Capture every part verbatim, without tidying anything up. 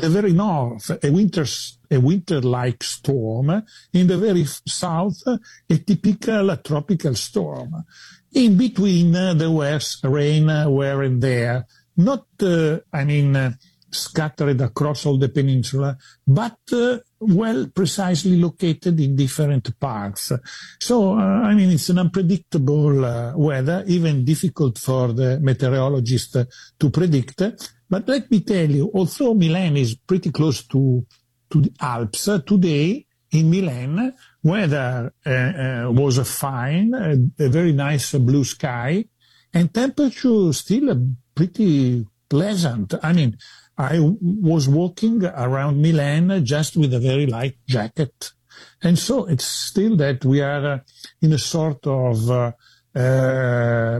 the very north, a winter, a winter-like storm. In the very south, a typical tropical storm. In between, uh, there was rain uh, where and there. Not, uh, I mean, uh, scattered across all the peninsula, but uh, well precisely located in different parts. So, uh, I mean, it's an unpredictable uh, weather, even difficult for the meteorologist uh, to predict. But let me tell you, although Milan is pretty close to, to the Alps, uh, today in Milan, weather uh, uh, was fine, uh, a very nice uh, blue sky, and temperature still uh, pretty pleasant. I mean, I was walking around Milan just with a very light jacket. And so it's still that we are uh, in a sort of uh, uh,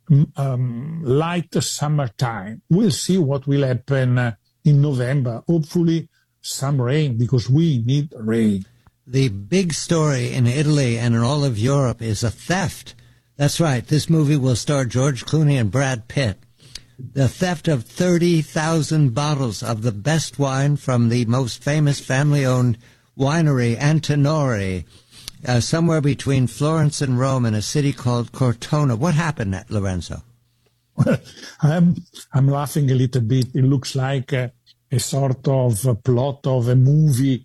um, light summertime. We'll see what will happen uh, in November. Hopefully some rain, because we need rain. The big story in Italy and in all of Europe is a theft. That's right. This movie will star George Clooney and Brad Pitt. The theft of thirty thousand bottles of the best wine from the most famous family-owned winery, Antinori, uh, somewhere between Florence and Rome in a city called Cortona. What happened, Lorenzo? Well, I'm, I'm laughing a little bit. It looks like a, a sort of a plot of a movie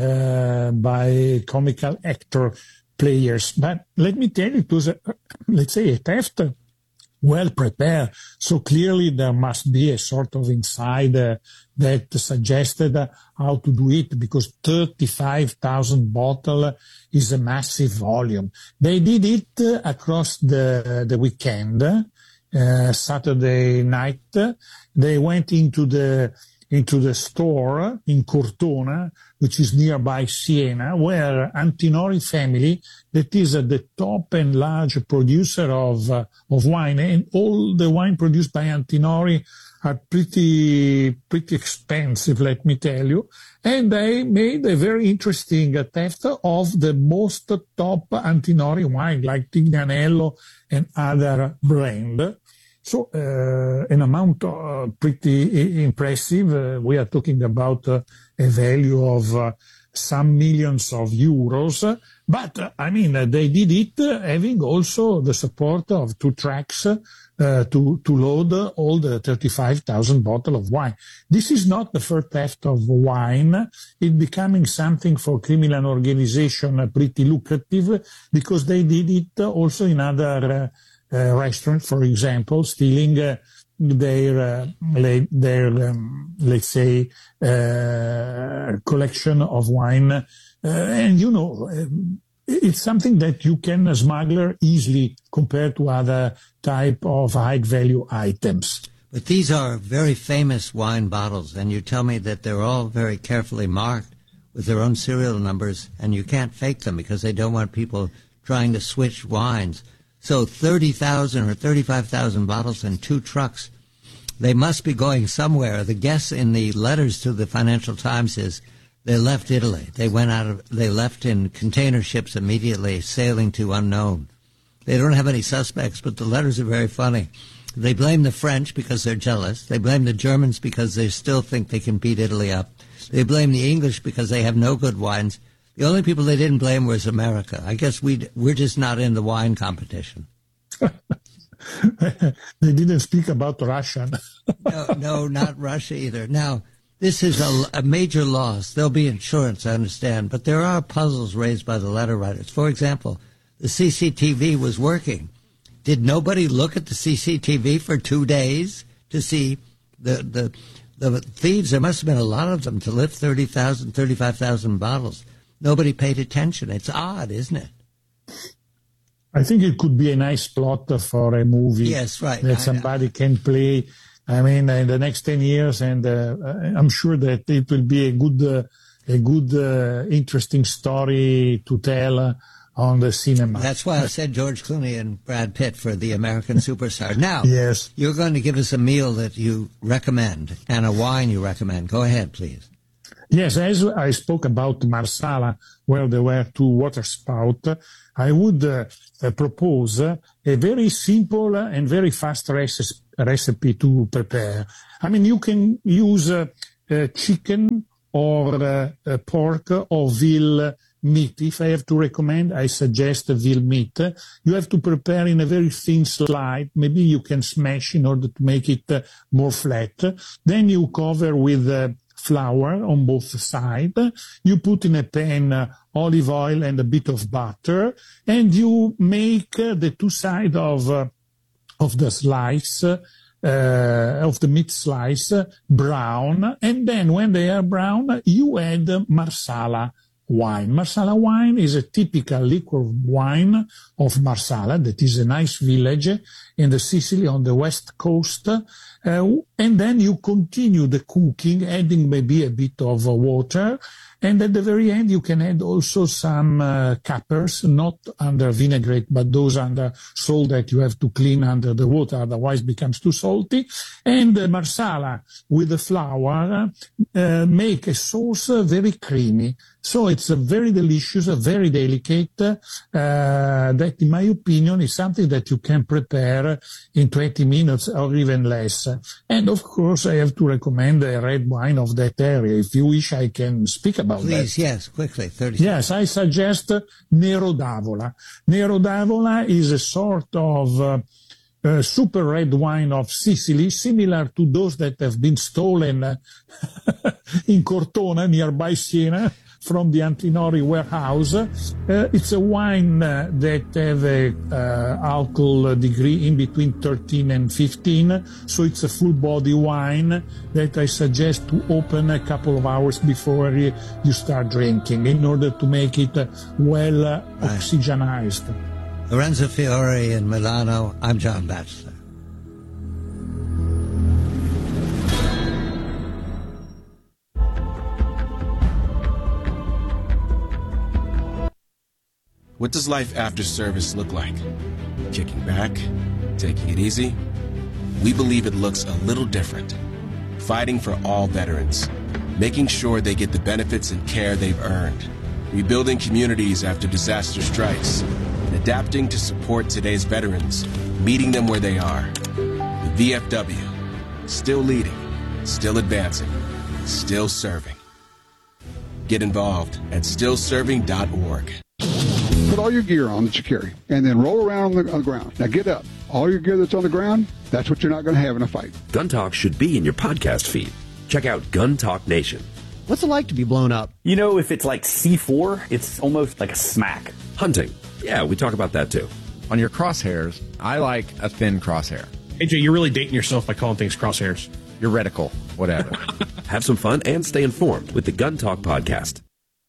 uh, by comical actor players. But let me tell you, it was, a, let's say, a theft well prepared. So clearly there must be a sort of insider that suggested how to do it, because thirty-five thousand bottles is a massive volume. They did it across the, the weekend, uh, Saturday night. They went into the into the store in Cortona, which is nearby Siena, where Antinori family, that is uh, the top and large producer of uh, of wine, and all the wine produced by Antinori are pretty pretty expensive, let me tell you. And they made a very interesting uh, theft of the most top Antinori wine, like Tignanello and other brand. So uh, an amount uh, pretty impressive. Uh, we are talking about uh, a value of uh, some millions of euros. But, uh, I mean, uh, they did it uh, having also the support of two trucks uh, to, to load uh, all the thirty-five thousand bottles of wine. This is not the first theft of wine. It's becoming something for criminal organization uh, pretty lucrative, because they did it uh, also in other uh, Uh, restaurant, for example, stealing uh, their, uh, la- their um, let's say, uh, collection of wine. Uh, and, you know, it's something that you can smuggle easily compared to other type of high-value items. But these are very famous wine bottles, and you tell me that they're all very carefully marked with their own serial numbers, and you can't fake them because they don't want people trying to switch wines. So thirty thousand or thirty-five thousand bottles and two trucks, they must be going somewhere. The guess in the letters to the Financial Times is they left Italy. They went out of, they left in container ships immediately, sailing to unknown. They don't have any suspects, but the letters are very funny. They blame the French because they're jealous. They blame the Germans because they still think they can beat Italy up. They blame the English because they have no good wines. The only people they didn't blame was America. I guess we we're just not in the wine competition. They didn't speak about Russia. no, no, not Russia either. Now, this is a, a major loss. There'll be insurance, I understand, but there are puzzles raised by the letter writers. For example, the C C T V was working. Did nobody look at the C C T V for two days to see the the the thieves? There must have been a lot of them to lift thirty thousand, thirty-five thousand bottles. Nobody paid attention. It's odd, isn't it? I think it could be a nice plot for a movie. Yes, right. That somebody can play, I mean, in the next ten years, and uh, I'm sure that it will be a good, uh, a good, uh, interesting story to tell uh, on the cinema. That's why I said George Clooney and Brad Pitt for the American superstar. Now, yes, you're going to give us a meal that you recommend and a wine you recommend. Go ahead, please. Yes, as I spoke about Marsala, where there were two water spouts, I would uh, uh, propose uh, a very simple and very fast recipe to prepare. I mean, you can use uh, uh, chicken or uh, uh, pork or veal meat. If I have to recommend, I suggest veal meat. You have to prepare in a very thin slide. Maybe you can smash in order to make it uh, more flat. Then you cover with uh, flour on both sides. You put in a pan uh, olive oil and a bit of butter, and you make uh, the two sides of uh, of the slice, uh, of the meat slice, uh, brown. And then when they are brown, you add Marsala wine. Marsala wine is a typical liquor wine of Marsala, that is a nice village in the Sicily on the west coast. Uh, and then you continue the cooking, adding maybe a bit of uh, water. And at the very end, you can add also some uh, capers, not under vinaigrette, but those under salt that you have to clean under the water, otherwise it becomes too salty. And uh, Marsala with the flour uh, make a sauce uh, very creamy. So it's a very delicious, a very delicate, uh, that in my opinion is something that you can prepare in twenty minutes or even less. And of course, I have to recommend a red wine of that area. If you wish, I can speak about Please, that. Please, yes, quickly, thirty seconds. Yes, I suggest Nero d'Avola. Nero d'Avola is a sort of uh, uh, super red wine of Sicily, similar to those that have been stolen uh, in Cortona, nearby Siena, from the Antinori warehouse. Uh, it's a wine uh, that have a uh, alcohol degree in between thirteen and fifteen, so it's a full body wine that I suggest to open a couple of hours before you, you start drinking in order to make it uh, well uh, right. oxygenized. Lorenzo Fiore in Milano. I'm John Batchelor. What does life after service look like? Kicking back? Taking it easy? We believe it looks a little different. Fighting for all veterans. Making sure they get the benefits and care they've earned. Rebuilding communities after disaster strikes. And adapting to support today's veterans. Meeting them where they are. The V F W. Still leading. Still advancing. Still serving. Get involved at still serving dot org. Put all your gear on that you carry, and then roll around on the, on the ground. Now get up. All your gear that's on the ground, that's what you're not going to have in a fight. Gun Talk should be in your podcast feed. Check out Gun Talk Nation. What's it like to be blown up? You know, if it's like C four, it's almost like a smack. Hunting. Yeah, we talk about that too. On your crosshairs, I like a thin crosshair. A J, you're really dating yourself by calling things crosshairs. Your reticle, whatever. Have some fun and stay informed with the Gun Talk podcast.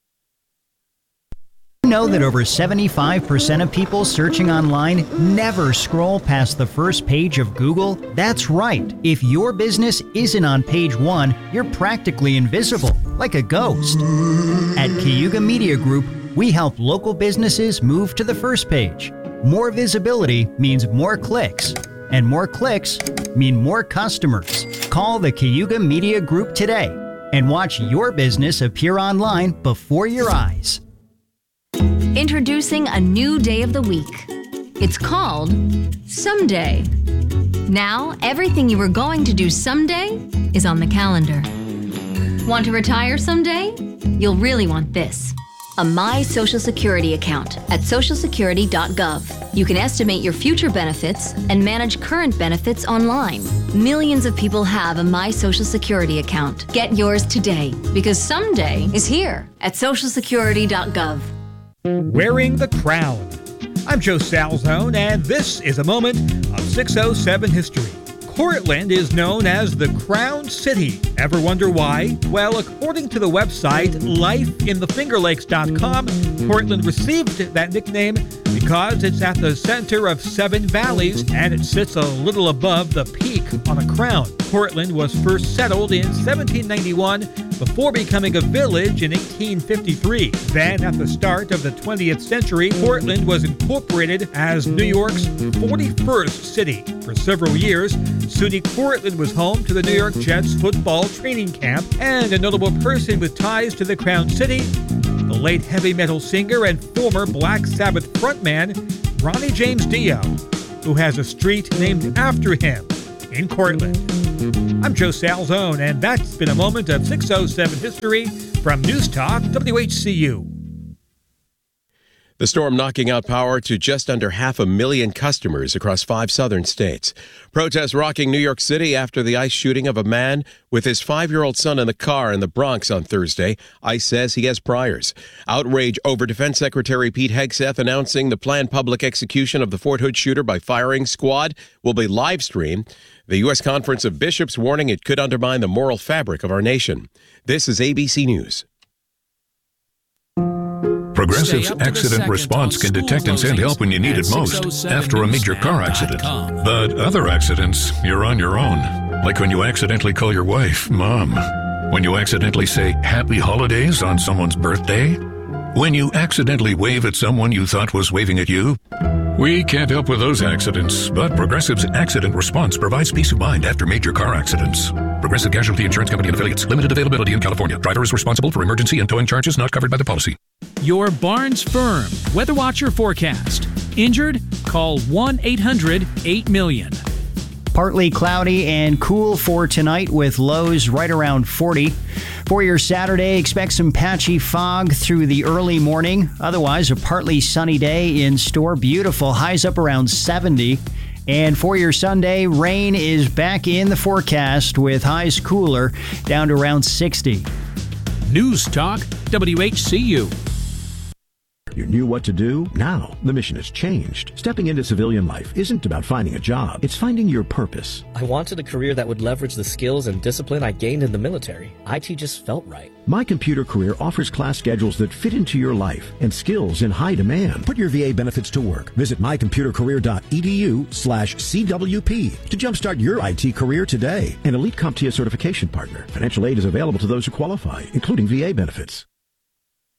You know that over seventy-five percent of people searching online never scroll past the first page of Google? That's right. If your business isn't on page one, you're practically invisible, like a ghost. At Cayuga Media Group, we help local businesses move to the first page. More visibility means more clicks, and more clicks mean more customers. Call the Cayuga Media Group today and watch your business appear online before your eyes. Introducing a new day of the week. It's called Someday. Now, everything you were going to do someday is on the calendar. Want to retire someday? You'll really want this. A My Social Security account at social security dot gov. You can estimate your future benefits and manage current benefits online. Millions of people have a My Social Security account. Get yours today, because someday is here at social security dot gov. Wearing the crown. I'm Joe Salzone, and this is a moment of six oh seven history. Cortland is known as the Crown City. Ever wonder why? Well, according to the website life in the finger lakes dot com, Cortland received that nickname because it's at the center of seven valleys and it sits a little above the peak on a crown. Cortland was first settled in seventeen ninety-one before becoming a village in eighteen fifty-three. Then, at the start of the twentieth century, Cortland was incorporated as New York's forty-first city. For several years, SUNY Cortland was home to the New York Jets football training camp, and a notable person with ties to the Crown City, the late heavy metal singer and former Black Sabbath frontman, Ronnie James Dio, who has a street named after him. in Cortland. I'm Joe Salzone, and that's been a moment of six oh seven History from News Talk W H C U. The storm knocking out power to just under half a million customers across five southern states. Protests rocking New York City after the ICE shooting of a man with his five-year-old son in the car in the Bronx on Thursday. ICE says he has priors. Outrage over Defense Secretary Pete Hegseth announcing the planned public execution of the Fort Hood shooter by firing squad will be live-streamed. The U S Conference of Bishops warning it could undermine the moral fabric of our nation. This is A B C News. Progressive's Accident Response can detect and send help when you need it most after a major car accident. But other accidents, you're on your own. Like when you accidentally call your wife Mom. When you accidentally say Happy Holidays on someone's birthday. When you accidentally wave at someone you thought was waving at you. We can't help with those accidents, but Progressive's Accident Response provides peace of mind after major car accidents. Progressive Casualty Insurance Company and Affiliates. Limited availability in California. Driver is responsible for emergency and towing charges not covered by the policy. Your Barnes Firm Weather Watcher forecast. Injured? Call one eight hundred eight million. Partly cloudy and cool for tonight with lows right around forty. For your Saturday, expect some patchy fog through the early morning. Otherwise, a partly sunny day in store. Beautiful. Highs up around seventy. And for your Sunday, rain is back in the forecast with highs cooler down to around sixty. News Talk W H C U. You knew what to do? Now, the mission has changed. Stepping into civilian life isn't about finding a job. It's finding your purpose. I wanted a career that would leverage the skills and discipline I gained in the military. I T just felt right. My Computer Career offers class schedules that fit into your life and skills in high demand. Put your V A benefits to work. Visit mycomputercareer.edu slash CWP to jumpstart your I T career today. An elite CompTIA certification partner. Financial aid is available to those who qualify, including V A benefits.